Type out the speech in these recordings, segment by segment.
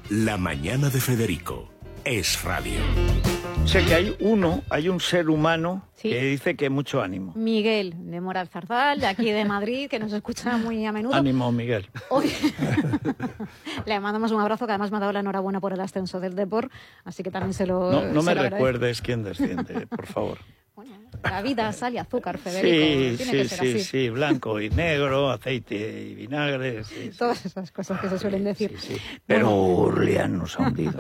La mañana de Federico es radio. Sé que hay un ser humano que dice que mucho ánimo. Miguel, de Moral Zarzal, de aquí de Madrid, que nos escucha muy a menudo. Ánimo, Miguel. Hoy le mandamos un abrazo, que además me ha dado la enhorabuena por el ascenso del Depor, así que también se lo No me agradezco. recuerdes quién desciende, por favor. Bueno, la vida sal y azúcar, Federico. Sí, blanco y negro, aceite y vinagre. Sí, todas esas cosas que se suelen decir. Sí. Pero Urlián nos ha hundido.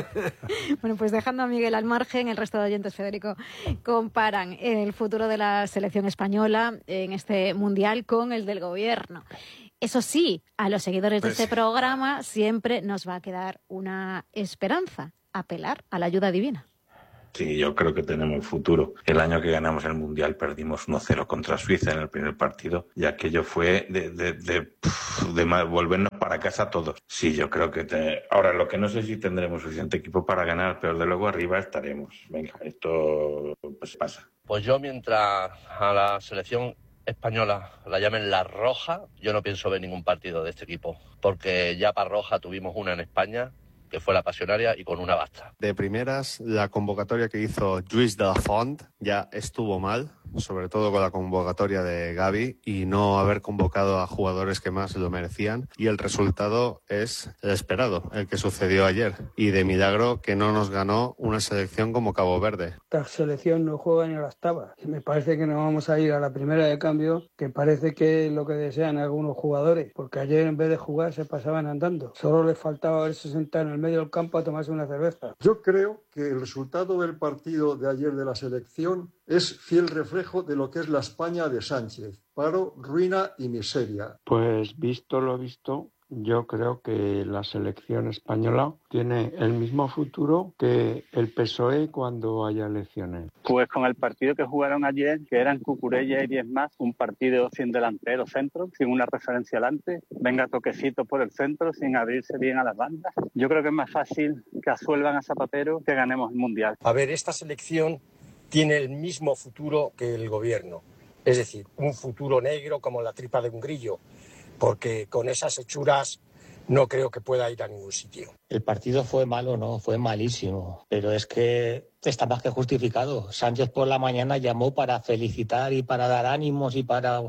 Bueno, pues dejando a Miguel al margen, el resto de oyentes, Federico, comparan el futuro de la selección española en este mundial con el del gobierno. Eso sí, a los seguidores de este programa siempre nos va a quedar una esperanza: apelar a la ayuda divina. Sí, yo creo que tenemos futuro. El año que ganamos el Mundial perdimos 1-0 contra Suiza en el primer partido y aquello fue de volvernos para casa todos. Sí, yo creo que... Ahora, lo que no sé si tendremos suficiente equipo para ganar, pero de luego arriba estaremos. Venga, esto pues pasa. Pues yo, mientras a la selección española la llamen la roja, yo no pienso ver ningún partido de este equipo, porque ya para roja tuvimos una en España, que fue la Pasionaria, y con una basta. De primeras, la convocatoria que hizo Lluís de la Font ya estuvo mal, sobre todo con la convocatoria de Gavi, y no haber convocado a jugadores que más lo merecían, y el resultado es el esperado, el que sucedió ayer, y de milagro que no nos ganó una selección como Cabo Verde. Esta selección no juega ni a las tabas. Me parece que nos vamos a ir a la primera de cambio, que parece que es lo que desean algunos jugadores, porque ayer en vez de jugar se pasaban andando. Solo les faltaba haberse sentado en el medio del campo a tomarse una cerveza. Yo creo que el resultado del partido de ayer de la selección es fiel reflejo de lo que es la España de Sánchez: paro, ruina y miseria. Pues visto lo visto, yo creo que la selección española tiene el mismo futuro que el PSOE cuando haya elecciones. Pues con el partido que jugaron ayer, que eran Cucurella y 10 más, un partido sin delantero centro, sin una referencia adelante, venga toquecito por el centro, sin abrirse bien a las bandas. Yo creo que es más fácil que asuelvan a Zapatero que ganemos el Mundial. A ver, esta selección tiene el mismo futuro que el gobierno, es decir, un futuro negro como la tripa de un grillo, porque con esas hechuras no creo que pueda ir a ningún sitio. El partido fue malo, no, fue malísimo, pero es que está más que justificado. Sánchez por la mañana llamó para felicitar y para dar ánimos y para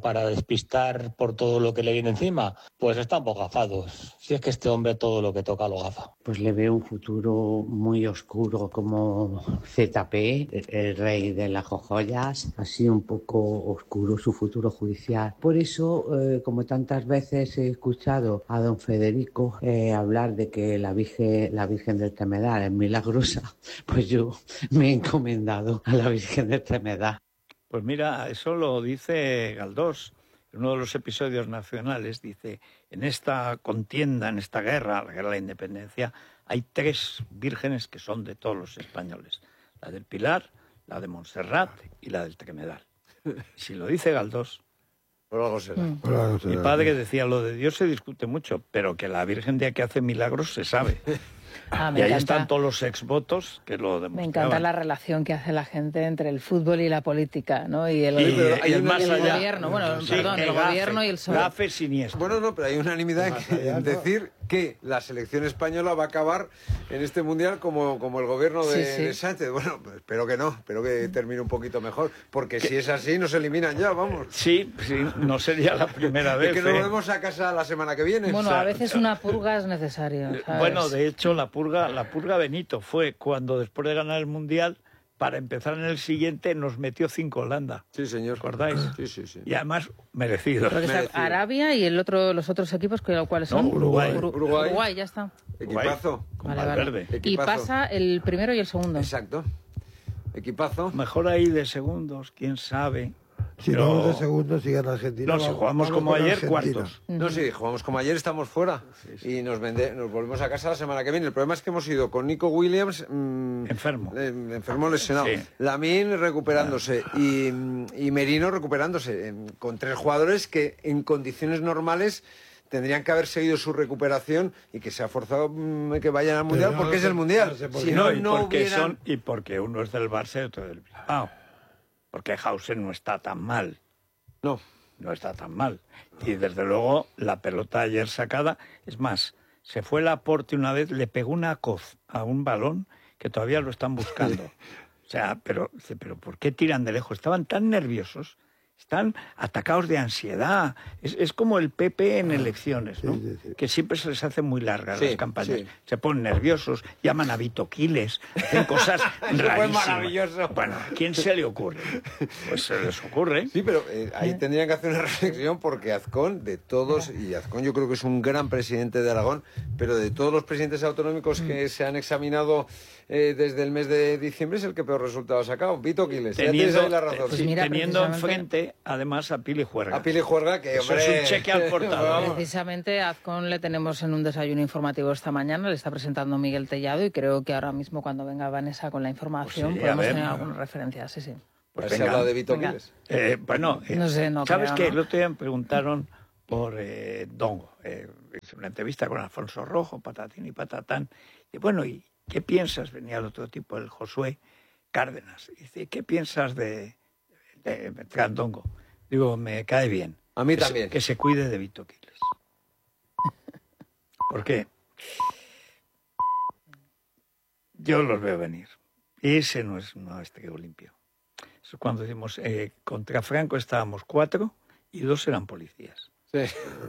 despistar por todo lo que le viene encima. Pues están poco gafados. Si es que este hombre todo lo que toca lo gafa. Pues le veo un futuro muy oscuro como ZP, el rey de las joyas. Así un poco oscuro su futuro judicial. Por eso, como tantas veces he escuchado a don Federico hablar de que la Virgen del Tremedal es milagrosa, pues yo me he encomendado a la Virgen del Tremedal. Pues mira, eso lo dice Galdós. En uno de los episodios nacionales dice: en esta contienda, en esta guerra, la guerra de la independencia, hay 3 vírgenes que son de todos los españoles: la del Pilar, la de Montserrat y la del Tremedal. Si lo dice Galdós, por algo será. Mi padre decía: lo de Dios se discute mucho, pero que la Virgen de aquí hace milagros se sabe. Y ahí están todos los exvotos que lo demostraban. Me encanta la relación que hace la gente entre el fútbol y la política, ¿no? Y el gobierno, el gobierno y el PSOE. Gafe siniestro. Bueno, no, pero hay unanimidad en decir que la selección española va a acabar en este Mundial como el gobierno de Sánchez. Bueno, pues espero que termine un poquito mejor, porque si es así nos eliminan ya, vamos. Sí, no sería la primera vez. Es que nos volvemos a casa la semana que viene. Bueno, a veces una purga es necesaria, ¿sabes? Bueno, de hecho, la purga Benito fue cuando, después de ganar el Mundial, para empezar en el siguiente, nos metió 5 Holanda. Sí, señor. ¿Recordáis? Sí. Y además, merecido. Arabia y los otros equipos, ¿cuáles son? Uruguay, ya está. Equipazo. Con Valverde. Y pasa el primero y el segundo. Exacto. Equipazo. Mejor ahí de segundos, quién sabe. Si no vamos de segundos, si gana Argentina. No, si jugamos como ayer, cuartos. No, si jugamos como ayer, estamos fuera. Y nos volvemos a casa la semana que viene. El problema es que hemos ido con Nico Williams enfermo lesionado. Sí. Lamine recuperándose y Merino recuperándose. Con 3 jugadores que en condiciones normales tendrían que haber seguido su recuperación y que se ha forzado que vayan al Mundial porque es el Mundial. Si y porque uno es del Barça y otro del Bilbao. Porque Hausen no está tan mal. No está tan mal. Y desde luego la pelota ayer sacada, es más, Se fue Laporte una vez, le pegó una coz a un balón que todavía lo están buscando. O sea, pero ¿por qué tiran de lejos? Estaban tan nerviosos, están atacados de ansiedad. Es como el PP en elecciones, ¿no? Sí. Que siempre se les hace muy largas las campañas. Sí. Se ponen nerviosos, llaman a Vito Quiles, hacen cosas rarísimas. Fue maravilloso. Bueno, ¿a quién se le ocurre? Pues se les ocurre. Sí, pero ahí tendrían que hacer una reflexión porque Azcón, de todos, y Azcón yo creo que es un gran presidente de Aragón, pero de todos los presidentes autonómicos que se han examinado desde el mes de diciembre es el que peor resultado ha sacado. Vito Quiles, teniendo, la razón. Pues mira, teniendo enfrente, además, a Pili Juerga. A Pili Juerga, que eso hombre, es un cheque al portador. Precisamente a Azcón le tenemos en un desayuno informativo esta mañana, le está presentando Miguel Tellado y creo que ahora mismo cuando venga Vanessa con la información pues sí, podemos tener algunas referencias. Sí, sí. Pues ¿se ha hablado de Vito Quiles? Bueno, no sé, no ¿sabes creo, qué? El otro día me preguntaron por Dongo. Hice una entrevista con Alfonso Rojo, patatín y patatán. Y bueno, ¿y qué piensas? Venía el otro tipo, el Josué Cárdenas. Y dice, ¿qué piensas de Dongo? Digo, me cae bien. A mí también. Que se cuide de Vito Quiles. ¿Por qué? Yo los veo venir. Ese no es trigo limpio. Eso es cuando decimos, contra Franco estábamos 4 y 2 eran policías. Sí.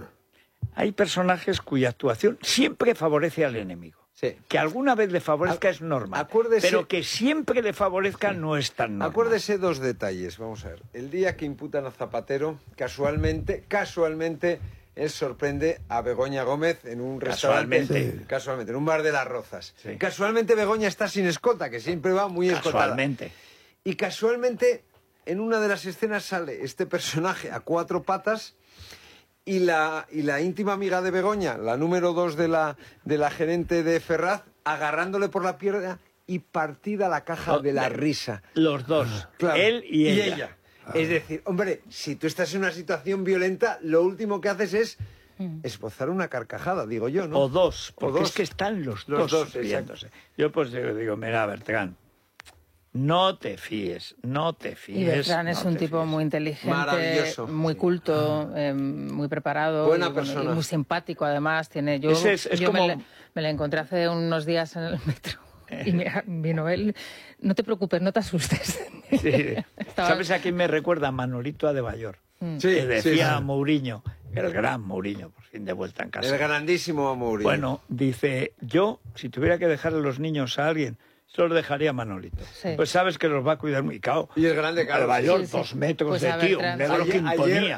Hay personajes cuya actuación siempre favorece al enemigo. Sí. Que alguna vez le favorezca es normal, pero que siempre le favorezca no es tan normal. Acuérdese 2 detalles, vamos a ver. El día que imputan a Zapatero, casualmente, él sorprende a Begoña Gómez en un restaurante. Casualmente, en un bar de Las Rozas. Sí. Casualmente Begoña está sin escolta, que siempre va muy escoltada. Casualmente. Y casualmente, en una de las escenas sale este personaje a 4 patas... Y la íntima amiga de Begoña, la número 2 de la gerente de Ferraz, agarrándole por la pierna y partida la caja de la risa. Los dos, claro, él y ella. Es decir, hombre, si tú estás en una situación violenta, lo último que haces es esbozar una carcajada, digo yo, ¿no? O dos, porque es que están los dos riéndose. Yo pues digo, mira, Bertrán, no te fíes. Y Bertrán es un tipo muy inteligente, muy culto, muy preparado, buena persona, y muy simpático además. Me la encontré hace unos días en el metro y vino él. No te preocupes, no te asustes. Sí. ¿Sabes a quién me recuerda? A Manolito Adebayor. Que decía a Mourinho, el gran Mourinho, por fin de vuelta en casa. El grandísimo Mourinho. Bueno, dice, yo, si tuviera que dejarle los niños a alguien, se los dejaría a Manolito. Sí. Pues sabes que los va a cuidar muy cao. Y es grande, claro. Adebayor, 2 metros pues de tío, un negro que imponía.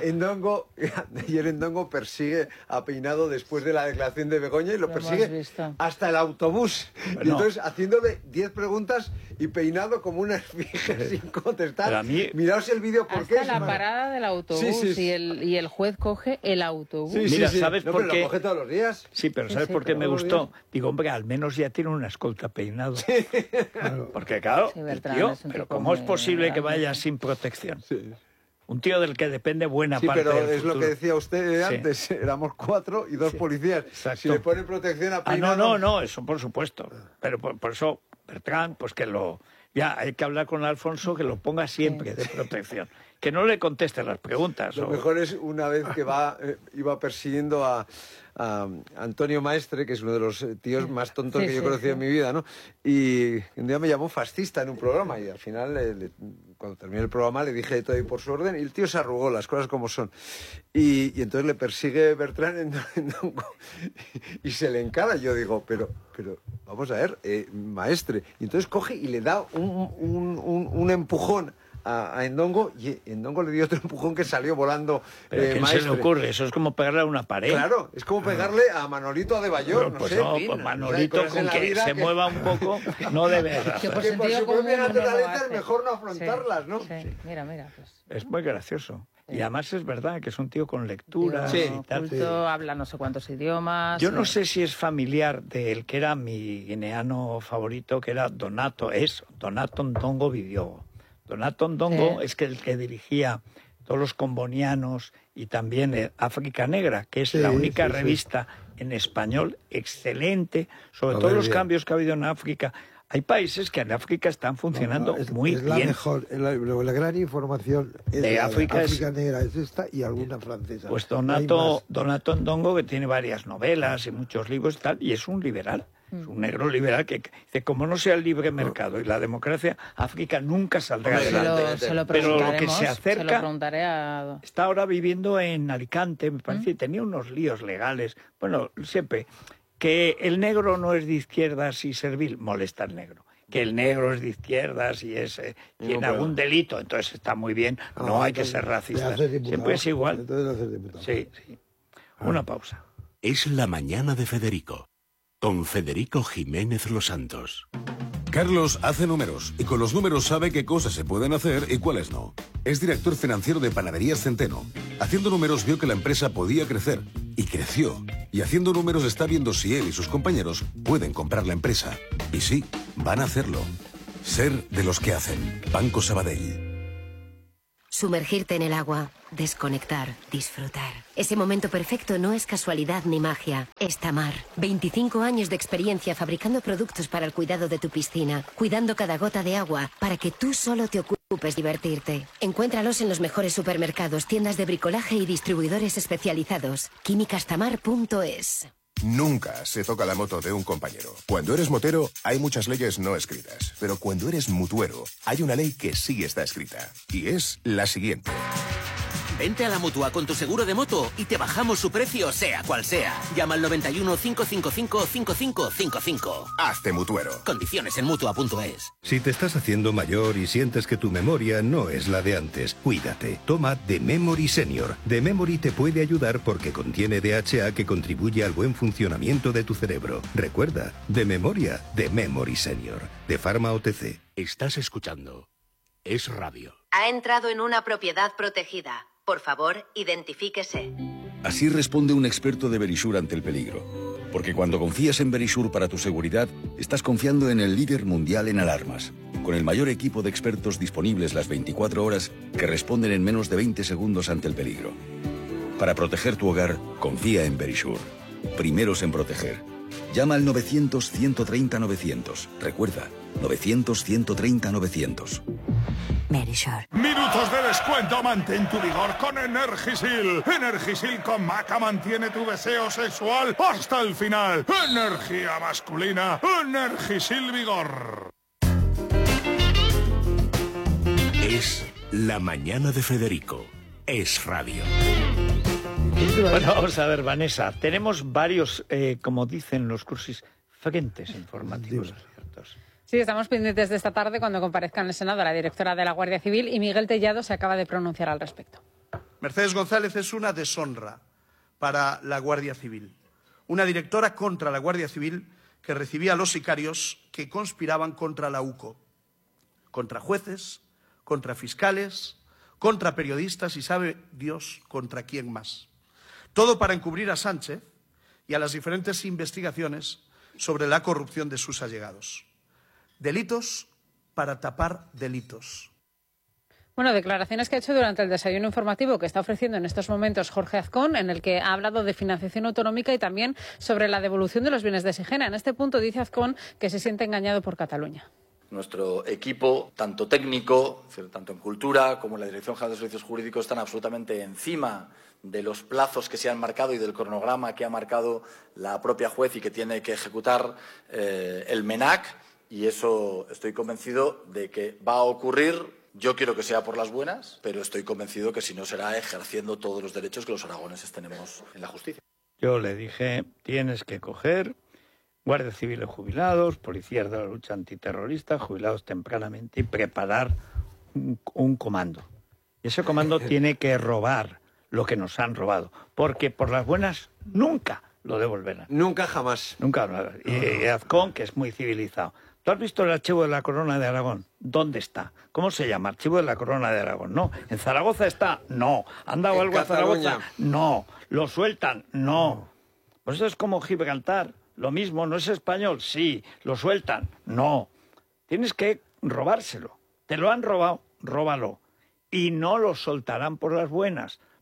Ayer Endongo persigue a Peinado después de la declaración de Begoña y lo persigue hasta el autobús. Bueno. Y entonces haciéndole 10 preguntas y Peinado como una esfinge sin contestar. Miraos el vídeo porque hasta la parada del autobús y el juez coge el autobús. Mira, ¿sabes por qué? Lo coge todos los días. Sí, pero ¿sabes por qué me gustó? Digo, hombre, al menos ya tiene una escolta Peinado. Sí. Claro. Porque claro, el tío, pero ¿cómo es posible que vaya sin protección? Sí. Un tío del que depende buena parte del futuro. Pero es lo que decía usted antes, éramos 4 y 2 policías. Exacto. Si le ponen protección a Peinado... No, eso por supuesto. Pero por eso, Bertrán, pues que ya hay que hablar con Alfonso, que lo ponga siempre de protección. Que no le conteste las preguntas. Lo mejor es una vez que iba persiguiendo a Antonio Maestre, que es uno de los tíos más tontos que yo he conocido en mi vida, ¿no? Y un día me llamó fascista en un programa y al final, cuando terminé el programa, le dije de todo y por su orden y el tío se arrugó, las cosas como son. Y entonces le persigue Bertrán en y se le encara. Yo digo, pero vamos a ver, Maestre. Y entonces coge y le da un empujón a Endongo y Endongo le dio otro empujón que salió volando. ¿Pero a quién se le ocurre? Eso es como pegarle a una pared. Claro, es como pegarle a Manolito Adebayor. Pues Manolito con que se mueva un poco no debe. Que por su propia naturaleza es mejor no afrontarlas, ¿no? Sí. Mira. Pues. Es muy gracioso. Y además es verdad que es un tío con lectura. Culto, habla no sé cuántos idiomas. Yo no sé si es familiar del que era mi guineano favorito, que era Donato Ndongo Vidiogo. Donato Ndongo es el que dirigía todos los combonianos y también África Negra, que es la única revista en español excelente sobre todos los cambios que ha habido en África. Hay países que en África están funcionando muy es la bien. Mejor, la gran información de África negra es esta y alguna francesa. Pues Donato Ndongo, que tiene varias novelas y muchos libros y tal, y es un liberal. Es un negro liberal que dice, como no sea el libre mercado y la democracia, África nunca saldrá adelante. Pero lo que se acerca, está ahora viviendo en Alicante, me parece, y tenía unos líos legales. Bueno, siempre, que el negro no es de izquierdas y servil, molesta al negro. Que el negro es de izquierdas y tiene algún delito, entonces está muy bien, no hay que ser racista. Siempre es igual. Sí. Una pausa. Es la mañana de Federico, con Federico Jiménez Los Santos. Carlos hace números y con los números sabe qué cosas se pueden hacer y cuáles no. Es director financiero de Panaderías Centeno. Haciendo números vio que la empresa podía crecer y creció. Y haciendo números está viendo si él y sus compañeros pueden comprar la empresa. Y sí, van a hacerlo. Ser de los que hacen. Banco Sabadell. Sumergirte en el agua, desconectar, disfrutar. Ese momento perfecto no es casualidad ni magia. Es Tamar. 25 años de experiencia fabricando productos para el cuidado de tu piscina, cuidando cada gota de agua para que tú solo te ocupes de divertirte. Encuéntralos en los mejores supermercados, tiendas de bricolaje y distribuidores especializados. Químicastamar.es. Nunca se toca la moto de un compañero. Cuando eres motero, hay muchas leyes no escritas. Pero cuando eres mutuero, hay una ley que sí está escrita. Y es la siguiente. Vente a la Mutua con tu seguro de moto y te bajamos su precio, sea cual sea. Llama al 91 555 5555. Hazte mutuero. Condiciones en Mutua.es. Si te estás haciendo mayor y sientes que tu memoria no es la de antes, cuídate. Toma The Memory Senior. The Memory te puede ayudar porque contiene DHA que contribuye al buen funcionamiento de tu cerebro. Recuerda, de memoria, The Memory Senior. De Pharma OTC. Estás escuchando Es Radio. Ha entrado en una propiedad protegida. Por favor, identifíquese. Así responde un experto de Verisure ante el peligro. Porque cuando confías en Verisure para tu seguridad, estás confiando en el líder mundial en alarmas. Con el mayor equipo de expertos disponibles las 24 horas que responden en menos de 20 segundos ante el peligro. Para proteger tu hogar, confía en Verisure. Primeros en proteger. Llama al 900-130-900. Recuerda, 900-130-900. Verisure. Minutos de descuento, mantén tu vigor con Energisil. Energisil con maca mantiene tu deseo sexual hasta el final. Energía masculina, Energisil Vigor. Es la mañana de Federico. Es Radio. Bueno, vamos a ver, Vanessa. Tenemos varios, como dicen los cursis, frentes informativos abiertos. Sí, estamos pendientes de esta tarde cuando comparezca en el Senado la directora de la Guardia Civil y Miguel Tellado se acaba de pronunciar al respecto. Mercedes González es una deshonra para la Guardia Civil. Una directora contra la Guardia Civil que recibía a los sicarios que conspiraban contra la UCO. Contra jueces, contra fiscales, contra periodistas y sabe Dios contra quién más. Todo para encubrir a Sánchez y a las diferentes investigaciones sobre la corrupción de sus allegados. Delitos para tapar delitos. Bueno, declaraciones que ha hecho durante el desayuno informativo que está ofreciendo en estos momentos Jorge Azcón, en el que ha hablado de financiación autonómica y también sobre la devolución de los bienes de Sigena. En este punto dice Azcón que se siente engañado por Cataluña. Nuestro equipo, tanto técnico, tanto en cultura como en la Dirección General de Servicios Jurídicos, están absolutamente encima de los plazos que se han marcado y del cronograma que ha marcado la propia juez y que tiene que ejecutar el MENAC. Y eso estoy convencido de que va a ocurrir. Yo quiero que sea por las buenas, pero estoy convencido que si no será ejerciendo todos los derechos que los aragoneses tenemos en la justicia. Yo le dije, tienes que coger guardias civiles jubilados, policías de la lucha antiterrorista, jubilados tempranamente y preparar un comando. Y ese comando tiene que robar lo que nos han robado, porque por las buenas nunca lo devolverán. Nunca, jamás. Nunca. Y Azcón, que es muy civilizado. ¿Tú has visto el archivo de la Corona de Aragón? ¿Dónde está? ¿Cómo se llama? Archivo de la Corona de Aragón. No. ¿En Zaragoza está? No. ¿Han dado algo a Zaragoza? No. ¿Lo sueltan? No. Pues eso es como Gibraltar. Lo mismo, ¿no es español? Sí. ¿Lo sueltan? No. Tienes que robárselo. Te lo han robado, róbalo. Y no lo soltarán por las buenas,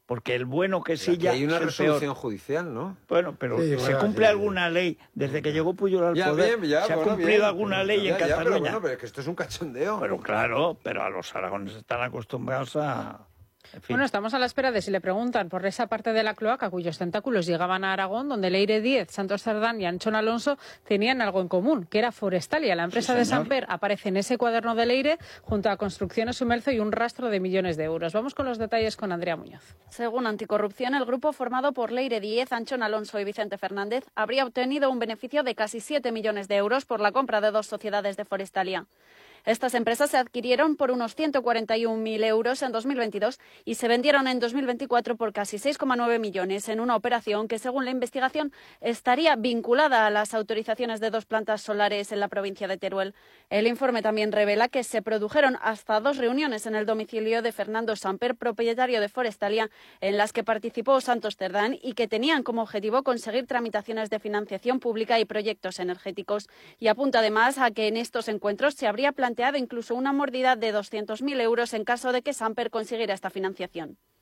porque el bueno que sí ya hay una es el resolución peor. judicial, ¿no? Bueno, pero Sí, ¿se cumple alguna ley desde que llegó Pujol al poder? ¿Se ha cumplido alguna ley en Cataluña? Pero bueno, pero es que esto es un cachondeo. Pero claro, pero a los aragoneses están acostumbrados a... En fin. Bueno, estamos a la espera de si le preguntan por esa parte de la cloaca cuyos tentáculos llegaban a Aragón, donde Leire Díez, Santos Cerdán y Anchón Alonso tenían algo en común, que era Forestalia. La empresa de Samper aparece en ese cuaderno de Leire junto a Construcciones Sumelzo y un rastro de millones de euros. Vamos con los detalles con Andrea Muñoz. Según Anticorrupción, el grupo formado por Leire Díez, Anchón Alonso y Vicente Fernández habría obtenido un beneficio de casi 7 millones de euros por la compra de 2 sociedades de Forestalia. Estas empresas se adquirieron por unos 141.000 euros en 2022 y se vendieron en 2024 por casi 6,9 millones en una operación que, según la investigación, estaría vinculada a las autorizaciones de 2 plantas solares en la provincia de Teruel. El informe también revela que se produjeron hasta 2 reuniones en el domicilio de Fernando Samper, propietario de Forestalia, en las que participó Santos Cerdán y que tenían como objetivo conseguir tramitaciones de financiación pública y proyectos energéticos. Y apunta además a que en estos encuentros se habría planteado incluso una mordida de 200.000 euros en caso de que Samper consiguiera esta financiación.